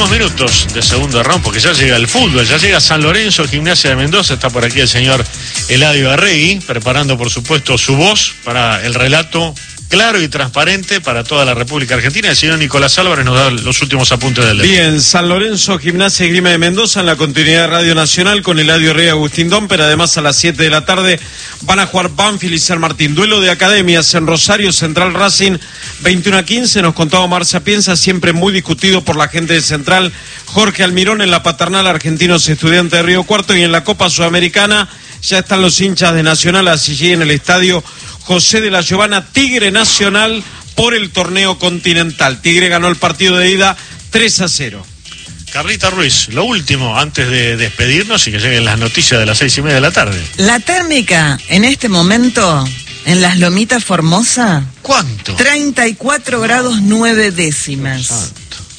Últimos minutos de segundo round, porque ya llega el fútbol, ya llega San Lorenzo, Gimnasia de Mendoza. Está por aquí el señor Eladio Arregui, preparando por supuesto su voz para el relato claro y transparente para toda la República Argentina. El señor Nicolás Álvarez nos da los últimos apuntes del día. Bien, San Lorenzo, Gimnasia y Grima de Mendoza en la continuidad de Radio Nacional con Eladio Arregui y Agustín Dom, pero además a las 7 de la tarde van a jugar Banfield y San Martín. Duelo de academias en Rosario, Central Racing, 21-15. Nos contaba Omar Sapienza, siempre muy discutido por la gente de Central. Jorge Almirón en la paternal, Argentinos Estudiantes de Río Cuarto, y en la Copa Sudamericana ya están los hinchas de Nacional, así en el estadio José de la Giovana, Tigre Nacional por el torneo continental. Tigre ganó el partido de ida 3-0. Carlita Ruiz, lo último antes de despedirnos y que lleguen las noticias de las 6:30 de la tarde. La térmica en este momento en Las Lomitas Formosa. ¿Cuánto? 34 grados 9 décimas. Santo.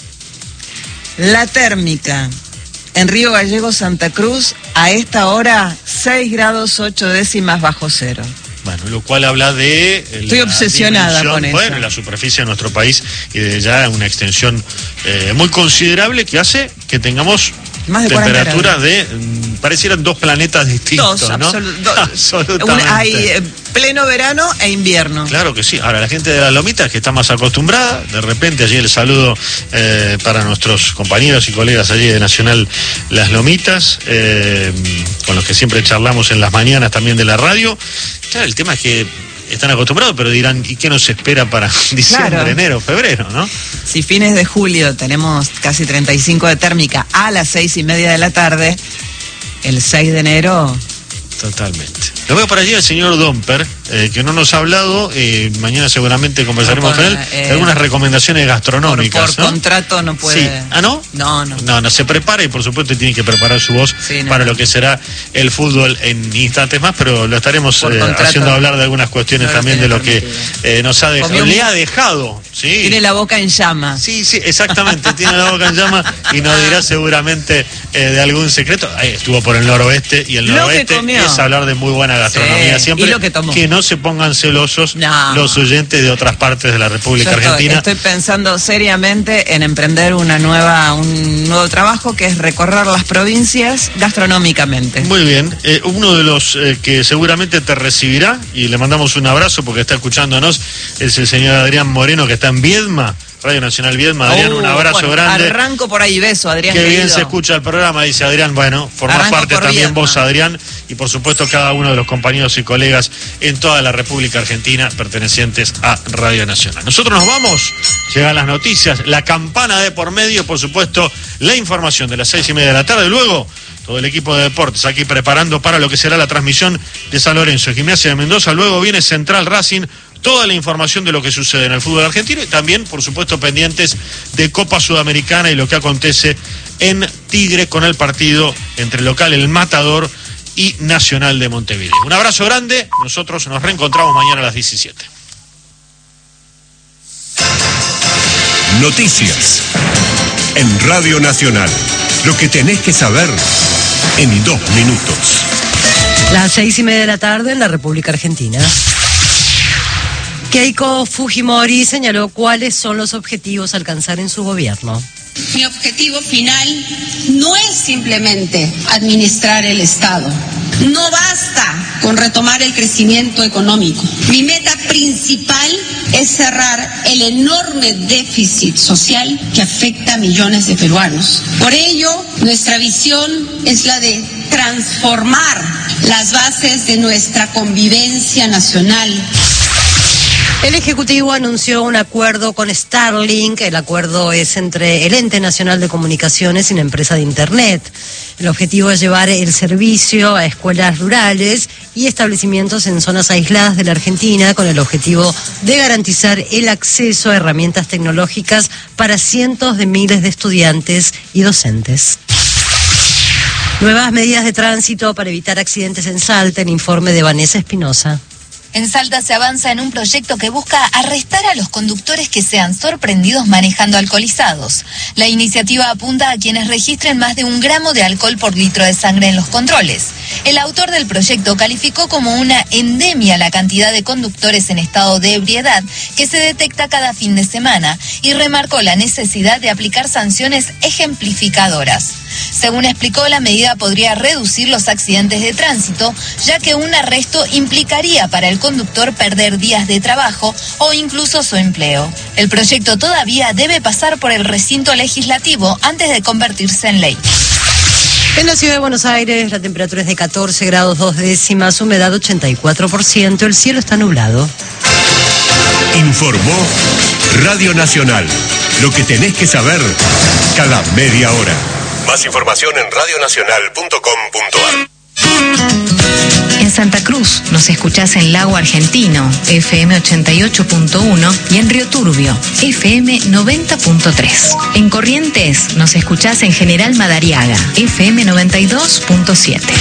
La térmica en Río Gallegos, Santa Cruz, a esta hora 6 grados 8 décimas bajo cero. Bueno, lo cual habla de... Estoy obsesionada con eso. Bueno, la superficie de nuestro país y de ya una extensión muy considerable que hace que tengamos más de temperaturas de... parecieran dos planetas distintos, dos, ¿no? Absolutamente. Hay pleno verano e invierno. Claro que sí. Ahora, la gente de Las Lomitas, que está más acostumbrada, de repente allí el saludo para nuestros compañeros y colegas allí de Nacional Las Lomitas, con los que siempre charlamos en las mañanas también de la radio. Claro, el tema es que están acostumbrados, pero dirán, ¿y qué nos espera para diciembre, claro, enero, febrero, no? Si fines de julio tenemos casi 35 de térmica a las 6:30 de la tarde, el 6 de enero... Totalmente. Lo veo por allí al señor Domper, que no nos ha hablado, mañana seguramente conversaremos con él, algunas recomendaciones gastronómicas. Por contrato no puede... Sí. ¿Ah, no? No, se prepara y por supuesto tiene que preparar su voz para lo que será el fútbol en instantes más, pero lo estaremos haciendo hablar de algunas cuestiones también de lo que nos ha dejado. Le ha dejado, ¿sí? Tiene la boca en llama. Sí, exactamente, tiene la boca en llama y nos dirá seguramente de algún secreto. Estuvo por el noroeste y el noroeste es hablar de muy buena gastronomía siempre. Y lo que tomó. Que no se pongan celosos los oyentes de otras partes de la República Argentina. Estoy pensando seriamente en emprender un nuevo trabajo, que es recorrer las provincias gastronómicamente. Muy bien. Uno de los que seguramente te recibirá, y le mandamos un abrazo porque está escuchándonos, es el señor Adrián Moreno, que está en Viedma, Radio Nacional Viedma. Adrián, un abrazo grande. Arranco por ahí, beso, Adrián. Qué bien se escucha el programa, dice Adrián. Bueno, formás parte también Viedma. Vos, Adrián, y por supuesto cada uno de los compañeros y colegas en toda la República Argentina pertenecientes a Radio Nacional. Nosotros nos vamos, llegan las noticias, la campana de por medio, por supuesto, la información de las 6:30 de la tarde. Luego, todo el equipo de deportes aquí preparando para lo que será la transmisión de San Lorenzo, Gimnasia de Mendoza. Luego viene Central Racing, toda la información de lo que sucede en el fútbol argentino y también, por supuesto, pendientes de Copa Sudamericana y lo que acontece en Tigre con el partido entre el local El Matador y Nacional de Montevideo. Un abrazo grande, nosotros nos reencontramos mañana a las 17. Noticias en Radio Nacional. Lo que tenés que saber en 2 minutos. Las 6:30 de la tarde en la República Argentina. Keiko Fujimori señaló cuáles son los objetivos a alcanzar en su gobierno. Mi objetivo final no es simplemente administrar el Estado. No basta con retomar el crecimiento económico. Mi meta principal es cerrar el enorme déficit social que afecta a millones de peruanos. Por ello, nuestra visión es la de transformar las bases de nuestra convivencia nacional. El Ejecutivo anunció un acuerdo con Starlink. El acuerdo es entre el Ente Nacional de Comunicaciones y la empresa de Internet. El objetivo es llevar el servicio a escuelas rurales y establecimientos en zonas aisladas de la Argentina, con el objetivo de garantizar el acceso a herramientas tecnológicas para cientos de miles de estudiantes y docentes. Nuevas medidas de tránsito para evitar accidentes en Salta, el informe de Vanessa Espinosa. En Salta se avanza en un proyecto que busca arrestar a los conductores que sean sorprendidos manejando alcoholizados. La iniciativa apunta a quienes registren más de 1 gramo de alcohol por litro de sangre en los controles. El autor del proyecto calificó como una endemia la cantidad de conductores en estado de ebriedad que se detecta cada fin de semana y remarcó la necesidad de aplicar sanciones ejemplificadoras. Según explicó, la medida podría reducir los accidentes de tránsito, ya que un arresto implicaría para el conductor perder días de trabajo o incluso su empleo. El proyecto todavía debe pasar por el recinto legislativo antes de convertirse en ley. En la ciudad de Buenos Aires la temperatura es de 14 grados 2 décimas, humedad 84%, el cielo está nublado. Informó Radio Nacional. Lo que tenés que saber cada media hora. Más información en radionacional.com.ar. En Santa Cruz nos escuchás en Lago Argentino, FM 88.1, y en Río Turbio, FM 90.3. En Corrientes nos escuchás en General Madariaga, FM 92.7.